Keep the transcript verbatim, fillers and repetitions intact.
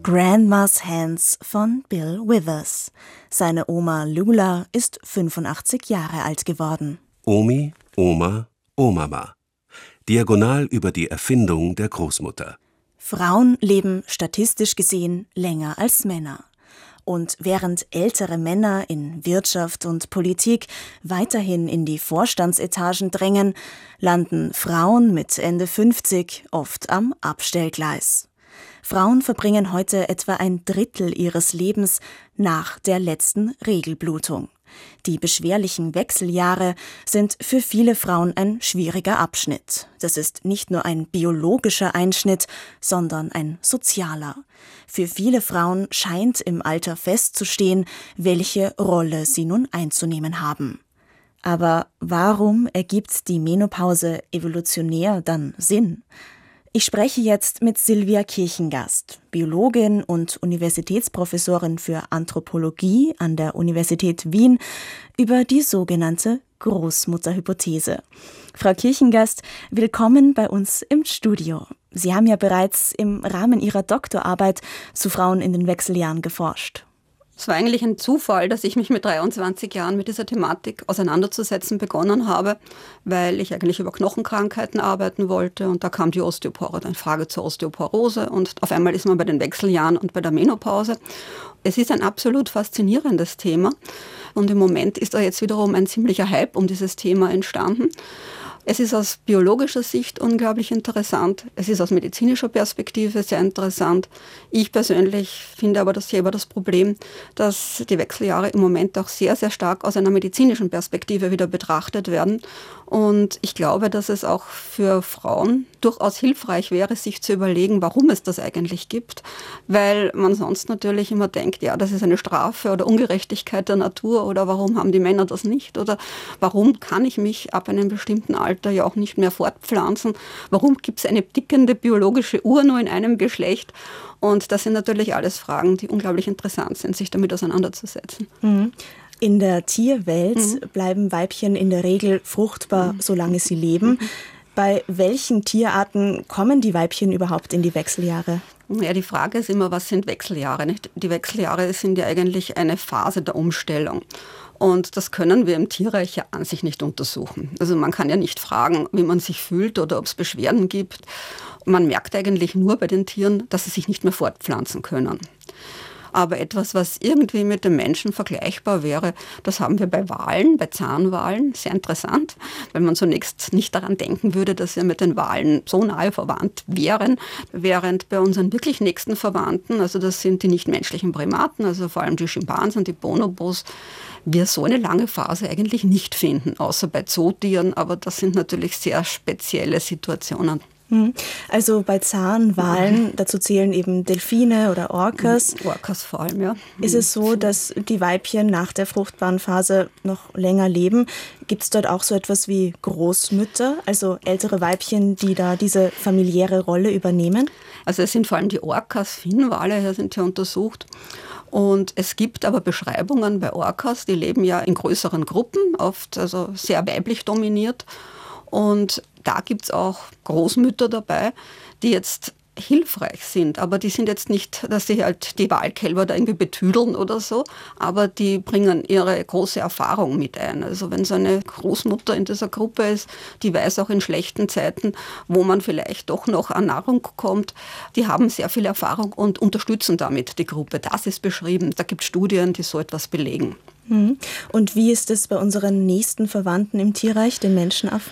Grandma's Hands von Bill Withers. Seine Oma Lula ist fünfundachtzig Jahre alt geworden. Omi, Oma, Omama. Diagonal über die Erfindung der Großmutter. Frauen leben statistisch gesehen länger als Männer. Und während ältere Männer in Wirtschaft und Politik weiterhin in die Vorstandsetagen drängen, landen Frauen mit Ende fünfzig oft am Abstellgleis. Frauen verbringen heute etwa ein Drittel ihres Lebens nach der letzten Regelblutung. Die beschwerlichen Wechseljahre sind für viele Frauen ein schwieriger Abschnitt. Das ist nicht nur ein biologischer Einschnitt, sondern ein sozialer. Für viele Frauen scheint im Alter festzustehen, welche Rolle sie nun einzunehmen haben. Aber warum ergibt die Menopause evolutionär dann Sinn? Ich spreche jetzt mit Sylvia Kirchengast, Biologin und Universitätsprofessorin für Anthropologie an der Universität Wien, über die sogenannte Großmutterhypothese. Frau Kirchengast, willkommen bei uns im Studio. Sie haben ja bereits im Rahmen Ihrer Doktorarbeit zu Frauen in den Wechseljahren geforscht. Es war eigentlich ein Zufall, dass ich mich mit dreiundzwanzig Jahren mit dieser Thematik auseinanderzusetzen begonnen habe, weil ich eigentlich über Knochenkrankheiten arbeiten wollte und da kam die Osteoporose, eine Frage zur Osteoporose und auf einmal ist man bei den Wechseljahren und bei der Menopause. Es ist ein absolut faszinierendes Thema und im Moment ist da jetzt wiederum ein ziemlicher Hype um dieses Thema entstanden. Es ist aus biologischer Sicht unglaublich interessant. Es ist aus medizinischer Perspektive sehr interessant. Ich persönlich finde aber das selber das Problem, dass die Wechseljahre im Moment auch sehr, sehr stark aus einer medizinischen Perspektive wieder betrachtet werden. Und ich glaube, dass es auch für Frauen durchaus hilfreich wäre, sich zu überlegen, warum es das eigentlich gibt. Weil man sonst natürlich immer denkt, ja, das ist eine Strafe oder Ungerechtigkeit der Natur oder warum haben die Männer das nicht oder warum kann ich mich ab einem bestimmten Alter ja auch nicht mehr fortpflanzen? Warum gibt es eine tickende biologische Uhr nur in einem Geschlecht? Und das sind natürlich alles Fragen, die unglaublich interessant sind, sich damit auseinanderzusetzen. Mhm. In der Tierwelt mhm. bleiben Weibchen in der Regel fruchtbar, mhm. solange sie leben. Mhm. Bei welchen Tierarten kommen die Weibchen überhaupt in die Wechseljahre? Ja, die Frage ist immer, was sind Wechseljahre? Nicht? Die Wechseljahre sind ja eigentlich eine Phase der Umstellung. Und das können wir im Tierreich ja an sich nicht untersuchen. Also man kann ja nicht fragen, wie man sich fühlt oder ob es Beschwerden gibt. Man merkt eigentlich nur bei den Tieren, dass sie sich nicht mehr fortpflanzen können. Aber etwas, was irgendwie mit dem Menschen vergleichbar wäre, das haben wir bei Walen, bei Zahnwalen. Sehr interessant, weil man zunächst nicht daran denken würde, dass wir mit den Walen so nahe verwandt wären. Während bei unseren wirklich nächsten Verwandten, also das sind die nichtmenschlichen Primaten, also vor allem die Schimpansen, die Bonobos, wir so eine lange Phase eigentlich nicht finden, außer bei Zootieren. Aber das sind natürlich sehr spezielle Situationen. Also bei Zahnwalen, dazu zählen eben Delfine oder Orcas. Orcas vor allem, ja. Ist es so, dass die Weibchen nach der fruchtbaren Phase noch länger leben? Gibt es dort auch so etwas wie Großmütter, also ältere Weibchen, die da diese familiäre Rolle übernehmen? Also es sind vor allem die Orcas, Finnwale, hier sind ja untersucht. Und es gibt aber Beschreibungen bei Orcas, die leben ja in größeren Gruppen, oft also sehr weiblich dominiert. Und da gibt es auch Großmütter dabei, die jetzt hilfreich sind. Aber die sind jetzt nicht, dass sie halt die Wahlkälber da irgendwie betüdeln oder so, aber die bringen ihre große Erfahrung mit ein. Also wenn so eine Großmutter in dieser Gruppe ist, die weiß auch in schlechten Zeiten, wo man vielleicht doch noch an Nahrung kommt, die haben sehr viel Erfahrung und unterstützen damit die Gruppe. Das ist beschrieben. Da gibt es Studien, die so etwas belegen. Und wie ist es bei unseren nächsten Verwandten im Tierreich, den Menschenaffen?